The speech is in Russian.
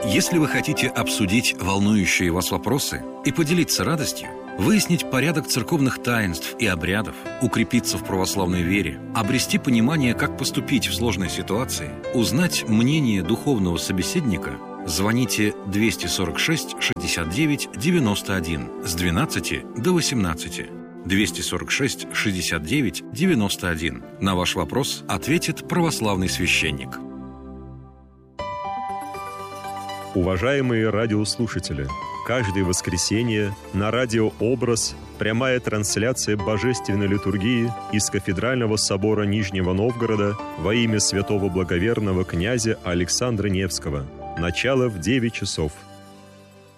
Если вы хотите обсудить волнующие вас вопросы и поделиться радостью, выяснить порядок церковных таинств и обрядов, укрепиться в православной вере, обрести понимание, как поступить в сложной ситуации, узнать мнение духовного собеседника, звоните 246 69 91 с 12 до 18. 246 69 91. На ваш вопрос ответит православный священник. Уважаемые радиослушатели, каждое воскресенье на радио «Образ» прямая трансляция божественной литургии из Кафедрального собора Нижнего Новгорода во имя святого благоверного князя Александра Невского. Начало в 9 часов.